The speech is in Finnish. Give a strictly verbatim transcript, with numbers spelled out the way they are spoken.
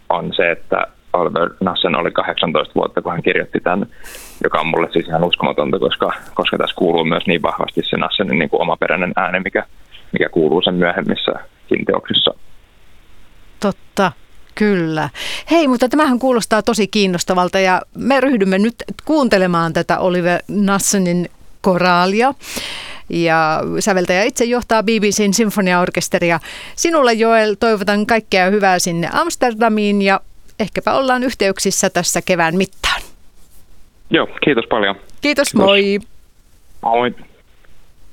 on se, että Oliver Nassen oli kahdeksantoista vuotta, kun hän kirjoitti tämän, joka on mulle siis ihan uskomatonta, koska, koska tässä kuuluu myös niin vahvasti se Nassenin niin kuin omaperäinen ääni, mikä, mikä kuuluu sen myöhemmissäkin teoksissa. Totta. Kyllä. Hei, mutta tämähän kuulostaa tosi kiinnostavalta ja me ryhdymme nyt kuuntelemaan tätä Oliver Nassenin koraalia. Ja säveltäjä itse johtaa B B C:n sinfoniaorkesteria. Sinulle, Joel, toivotan kaikkea hyvää sinne Amsterdamiin ja ehkäpä ollaan yhteyksissä tässä kevään mittaan. Joo, kiitos paljon. Kiitos, moi. Moi.